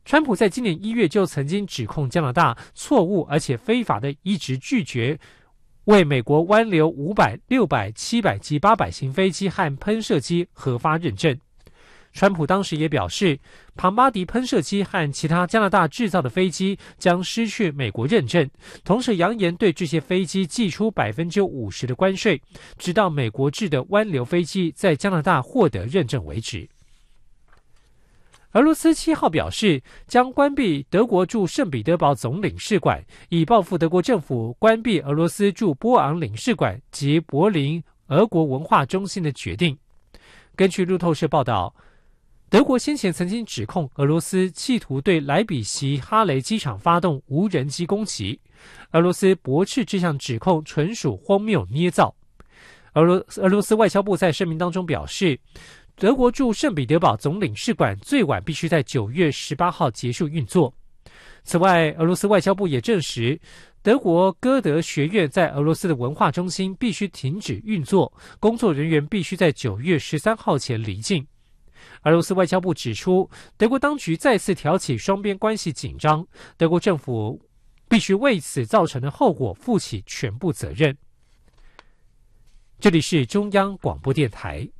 川普在今年1月就曾经指控加拿大错误而且非法的一直拒绝为美国湾流500、600、700及800型飞机和喷射机核发认证。川普当时也表示，庞巴迪喷射机和其他加拿大制造的飞机将失去美国认证，同时扬言对这些飞机寄出50%的关税，直到美国制的湾流飞机在加拿大获得认证为止。俄罗斯7号表示，将关闭德国驻圣彼得堡总领事馆，以报复德国政府关闭俄罗斯驻波昂领事馆及柏林俄国文化中心的决定。根据路透社报道，德国先前曾经指控俄罗斯企图对莱比锡哈雷机场发动无人机攻击，俄罗斯驳斥这项指控纯属荒谬捏造。俄罗斯外交部在声明当中表示，德国驻圣彼得堡总领事馆最晚必须在9月18号结束运作。此外，俄罗斯外交部也证实，德国歌德学院在俄罗斯的文化中心必须停止运作，工作人员必须在9月13号前离境。俄罗斯外交部指出，德国当局再次挑起双边关系紧张，德国政府必须为此造成的后果负起全部责任。这里是中央广播电台。